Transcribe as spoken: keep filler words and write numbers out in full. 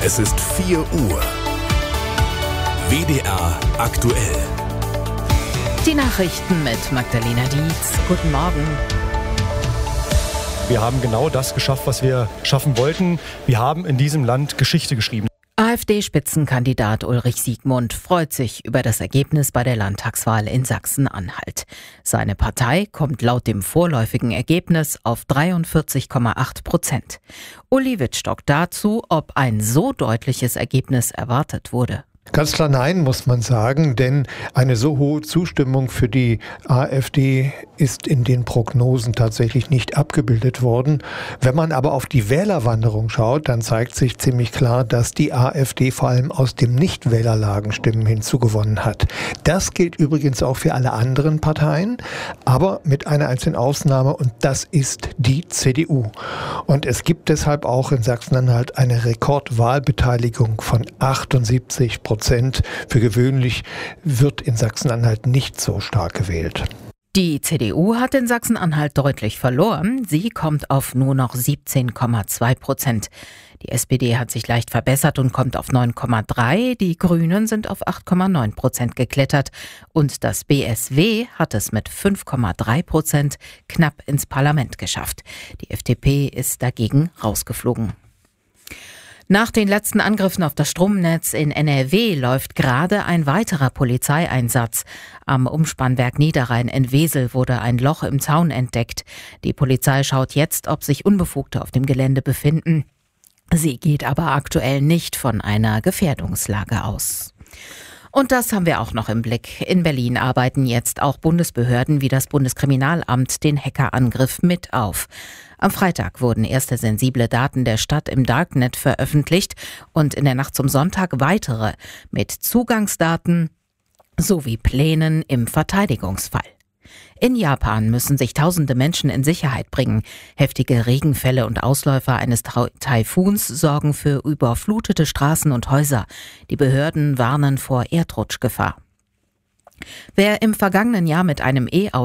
Es ist vier Uhr. W D R aktuell. Die Nachrichten mit Magdalena Dietz. Guten Morgen. Wir haben genau das geschafft, was wir schaffen wollten. Wir haben in diesem Land Geschichte geschrieben. AfD-Spitzenkandidat Ulrich Siegmund freut sich über das Ergebnis bei der Landtagswahl in Sachsen-Anhalt. Seine Partei kommt laut dem vorläufigen Ergebnis auf dreiundvierzig Komma acht Prozent. Uli Wittstock dazu, ob ein so deutliches Ergebnis erwartet wurde. Ganz klar nein, muss man sagen, denn eine so hohe Zustimmung für die AfD ist in den Prognosen tatsächlich nicht abgebildet worden. Wenn man aber auf die Wählerwanderung schaut, dann zeigt sich ziemlich klar, dass die AfD vor allem aus dem Nicht-Wählerlagenstimmen hinzugewonnen hat. Das gilt übrigens auch für alle anderen Parteien, aber mit einer einzigen Ausnahme, und das ist die C D U. Und es gibt deshalb auch in Sachsen-Anhalt eine Rekordwahlbeteiligung von achtundsiebzig Prozent. Für gewöhnlich wird in Sachsen-Anhalt nicht so stark gewählt. Die C D U hat in Sachsen-Anhalt deutlich verloren. Sie kommt auf nur noch siebzehn Komma zwei Prozent. Die S P D hat sich leicht verbessert und kommt auf neun Komma drei. Die Grünen sind auf acht Komma neun Prozent geklettert. Und das B S W hat es mit fünf Komma drei Prozent knapp ins Parlament geschafft. Die F D P ist dagegen rausgeflogen. Nach den letzten Angriffen auf das Stromnetz in N R W läuft gerade ein weiterer Polizeieinsatz. Am Umspannwerk Niederrhein in Wesel wurde ein Loch im Zaun entdeckt. Die Polizei schaut jetzt, ob sich Unbefugte auf dem Gelände befinden. Sie geht aber aktuell nicht von einer Gefährdungslage aus. Und das haben wir auch noch im Blick. In Berlin arbeiten jetzt auch Bundesbehörden wie das Bundeskriminalamt den Hackerangriff mit auf. Am Freitag wurden erste sensible Daten der Stadt im Darknet veröffentlicht und in der Nacht zum Sonntag weitere mit Zugangsdaten sowie Plänen im Verteidigungsfall. In Japan müssen sich tausende Menschen in Sicherheit bringen. Heftige Regenfälle und Ausläufer eines Taifuns sorgen für überflutete Straßen und Häuser. Die Behörden warnen vor Erdrutschgefahr. Wer im vergangenen Jahr mit einem E-Auto